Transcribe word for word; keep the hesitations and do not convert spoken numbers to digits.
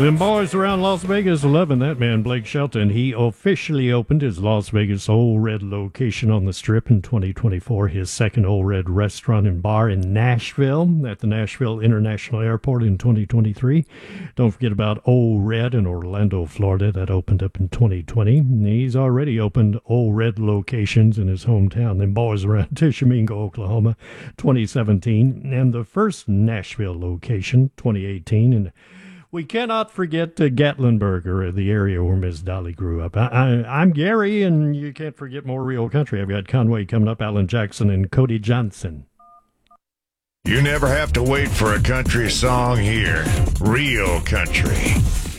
Them boys around Las Vegas loving that man, Blake Shelton. He officially opened his Las Vegas Ole Red location on the Strip in twenty twenty-four, his second Ole Red restaurant and bar in Nashville at the Nashville International Airport in twenty twenty-three. Don't forget about Ole Red in Orlando, Florida. That opened up in twenty twenty. He's already opened Ole Red locations in his hometown. Them boys around Tishomingo, Oklahoma, twenty seventeen. And the first Nashville location, twenty eighteen. And we cannot forget uh, Gatlinburg, the area where Miss Dolly grew up. I, I, I'm Gary, and you can't forget more real country. I've got Conway coming up, Alan Jackson, and Cody Johnson. You never have to wait for a country song here. Real country.